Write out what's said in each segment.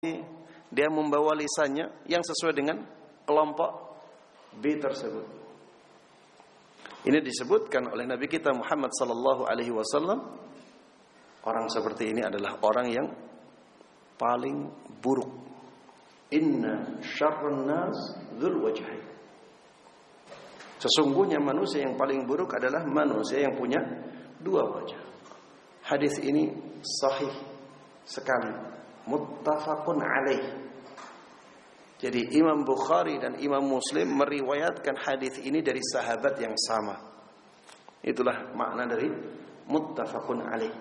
dia membawa lisannya yang sesuai dengan kelompok B tersebut. Ini disebutkan oleh Nabi kita Muhammad sallallahu alaihi wasallam, orang seperti ini adalah orang yang paling buruk. Inna syarran nas dzul wajhain. Sesungguhnya manusia yang paling buruk adalah manusia yang punya dua wajah. Hadis ini sahih sekali, muttafaqun alaih. Jadi Imam Bukhari dan Imam Muslim meriwayatkan hadis ini dari sahabat yang sama. Itulah makna dari muttafaqun alaih.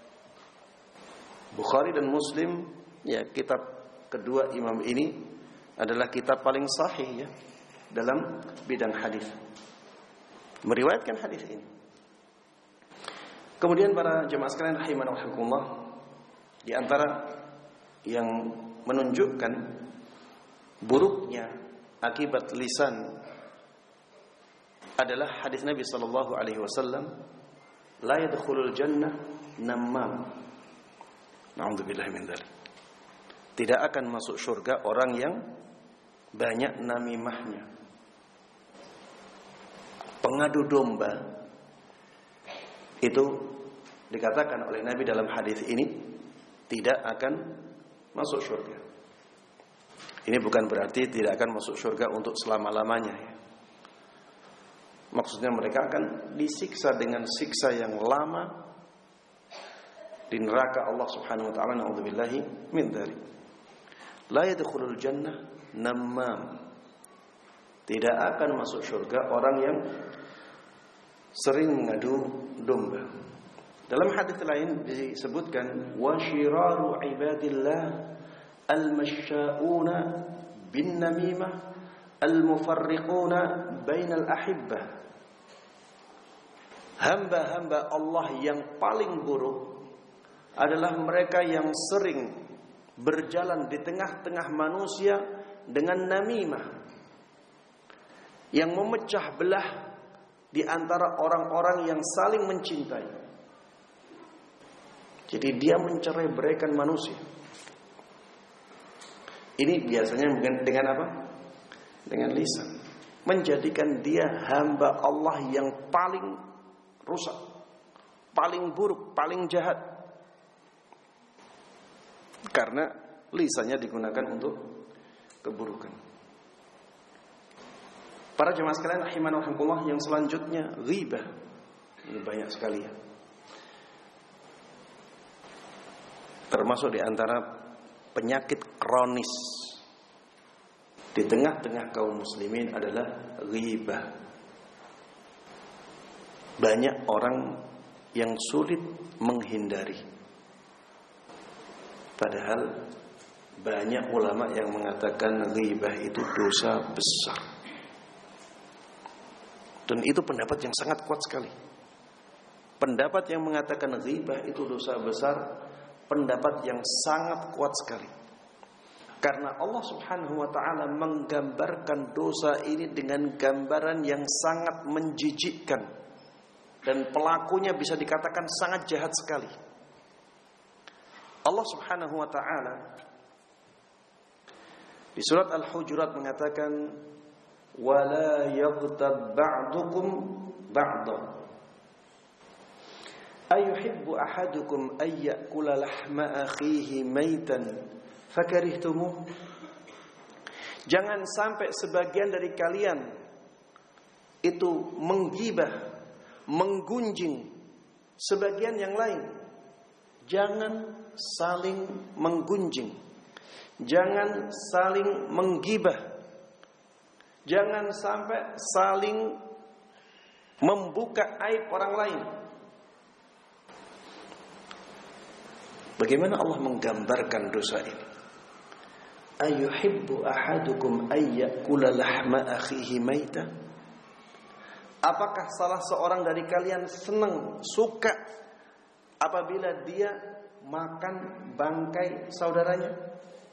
Bukhari dan Muslim, ya, kitab kedua imam ini adalah kitab paling sahih ya dalam bidang hadis. Meriwayatkan hadis ini. Kemudian para jemaah sekalian rahimani wa rahimakumullah, di antara yang menunjukkan buruknya akibat lisan adalah hadis Nabi sallallahu alaihi wasallam, la yadkhulul jannah namam. Na'udzubillahi min dzalik. Tidak akan masuk surga orang yang banyak namimahnya, pengadu domba. Itu dikatakan oleh Nabi dalam hadis ini tidak akan masuk surga. Ini bukan berarti tidak akan masuk surga untuk selama-lamanya ya. Maksudnya mereka akan disiksa dengan siksa yang lama di neraka Allah Subhanahu wa taala. Na'udzubillahi min dzalik. La yadkhulul jannah namam. Tidak akan masuk surga orang yang sering mengadu domba. Dalam hadis lain disebutkan wa syiraru ibadillah al-masya'una bin namimah al-mufarriquna bainal ahibbah. Hamba-hamba Allah yang paling buruk adalah mereka yang sering berjalan di tengah-tengah manusia dengan namimah, yang memecah belah di antara orang-orang yang saling mencintai. Jadi dia mencerai-beraikan manusia. Ini biasanya dengan apa? Dengan lisan. Menjadikan dia hamba Allah yang paling rusak, paling buruk, paling jahat. Karena lisannya digunakan untuk keburukan. Para jemaah sekalian rahimani wa rahimakumullah, yang selanjutnya ghibah. Ini banyak sekali ya. Termasuk di antara penyakit kronis di tengah-tengah kaum muslimin adalah ghibah. Banyak orang yang sulit menghindari. Padahal banyak ulama yang mengatakan ghibah itu dosa besar. Dan itu pendapat yang sangat kuat sekali. Pendapat yang mengatakan ghibah itu dosa besar, pendapat yang sangat kuat sekali. Karena Allah Subhanahu wa taala menggambarkan dosa ini dengan gambaran yang sangat menjijikkan, dan pelakunya bisa dikatakan sangat jahat sekali. Allah Subhanahu wa taala di surat Al-Hujurat mengatakan wala yaghtab ba'dukum ba'dha ayuhibbu ahadukum ay ya'kula lahma akhihi maitan fakarihtumuh. Jangan sampai sebagian dari kalian itu menggibah, menggunjing sebagian yang lain. Jangan saling menggunjing, jangan saling menggibah, jangan sampai saling membuka aib orang lain. Bagaimana Allah menggambarkan dosa ini? Ayuhibbu ahadukum ayyakula lahma akhihi maita? Apakah salah seorang dari kalian senang, suka apabila dia makan bangkai saudaranya?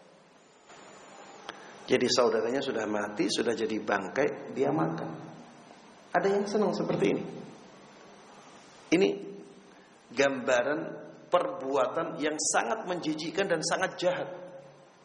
Jadi saudaranya sudah mati, sudah jadi bangkai, dia makan. Ada yang senang seperti ini? Ini gambaran perbuatan yang sangat menjijikkan dan sangat jahat.